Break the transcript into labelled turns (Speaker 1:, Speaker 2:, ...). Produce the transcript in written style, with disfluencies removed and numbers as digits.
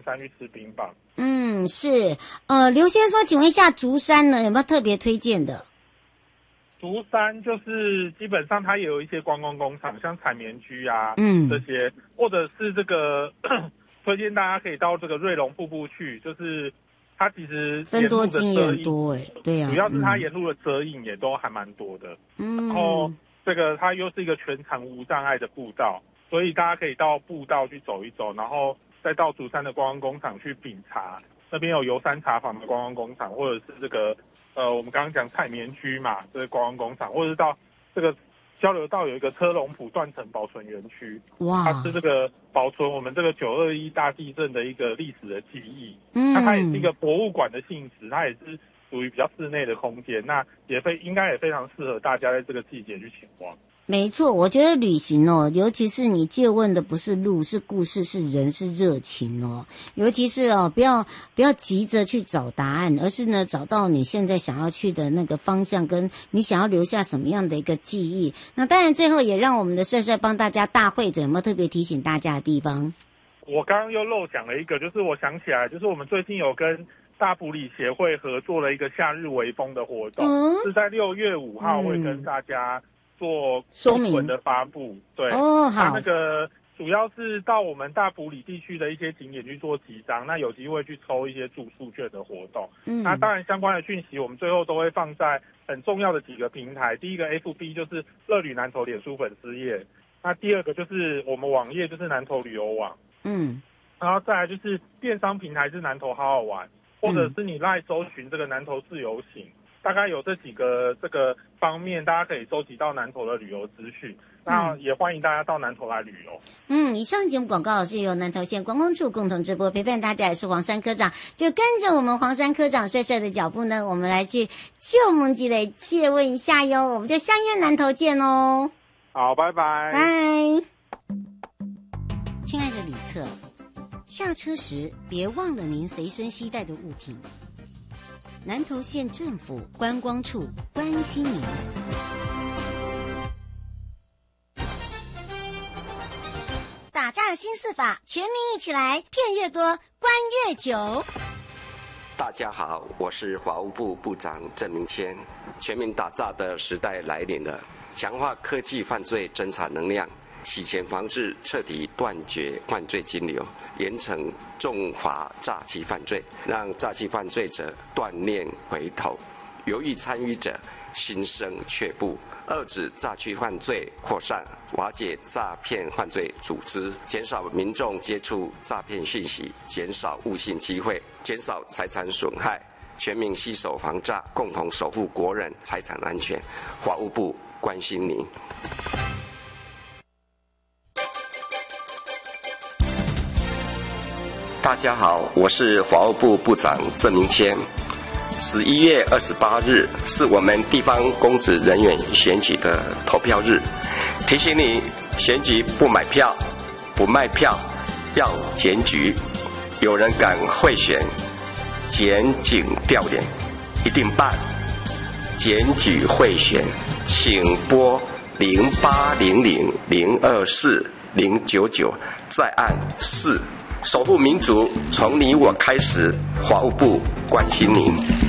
Speaker 1: 山去吃冰棒。
Speaker 2: 是。刘先生说，请问一下竹山呢有没有特别推荐的？
Speaker 1: 竹山就是基本上它也有一些观光工厂，像采棉居啊，这些，或者是这个推荐大家可以到这个瑞龙瀑布去，就是它其实
Speaker 2: 分多金也很多对啊，
Speaker 1: 主要是它沿路的遮影也都还蛮多的，然后这个它又是一个全程无障碍的步道，所以大家可以到步道去走一走，然后再到竹山的观光工厂去品茶，那边有游山茶坊的观光工厂，或者是这个我们刚刚讲采棉居嘛，这个观光工厂，或者是到这个交流道有一个车龙埔断层保存园区，哇，它是这个保存我们这个921大地震的一个历史的记忆，那它也是一个博物馆的性质，它也是属于比较室内的空间，那应该也非常适合大家在这个季节去前往。
Speaker 2: 没错，我觉得旅行尤其是你借问的不是路，是故事，是人，是热情尤其是不要急着去找答案，而是呢找到你现在想要去的那个方向，跟你想要留下什么样的一个记忆。那当然最后也让我们的帅帅帮大家大会诊，有没有特别提醒大家的地方？
Speaker 1: 我刚刚又漏讲了一个，就是我想起来，就是我们最近有跟大埔里协会合作了一个夏日微风的活动，是在6月5号会跟大家做公文的发布，对，好，那个主要是到我们大埔里地区的一些景点去做集章，那有机会去抽一些住宿券的活动。那当然相关的讯息我们最后都会放在很重要的几个平台，第一个 FB 就是乐旅南投脸书粉丝页，那第二个就是我们网页就是南投旅游网，然后再来就是电商平台是南投好好玩，或者是你赖搜寻这个南投自由行。大概有这几个这个方面，大家可以收集到南投的旅游资讯。那也欢迎大家到南投来旅游。
Speaker 2: 以上节目广告是由南投县观光处共同直播，陪伴大家也是黄山科长，就跟着我们黄山科长帅帅的脚步呢，我们来去旧盟积累借问一下哟，我们就相约南投见哦。
Speaker 1: 好，拜拜。
Speaker 2: 拜。亲爱的旅客，下车时别忘了您随身携带的物品。南投县政府观光处关心您。打诈的新4法，全民一起来，骗越多，关越久。
Speaker 3: 大家好，我是法务部部长郑明谦。全民打诈的时代来临了，强化科技犯罪侦查能量，洗钱防治彻底断绝犯罪金流，严惩重罚诈欺犯罪，让诈欺犯罪者断念回头，犹豫参与者心生却步，遏止诈欺犯罪扩散，瓦解诈骗犯罪组织，减少民众接触诈骗信息，减少误信机会，减少财产损害，全民携手防诈，共同守护国人财产安全。法务部关心您。大家好，我是法务部部长郑明谦。11月28日是我们地方公职人员选举的投票日，提醒你，选举不买票、不卖票，要检举。有人敢贿选，检警调研，一定办。检举贿选，请拨0800024099再按4。守护民主，从你我开始。法务部关心您。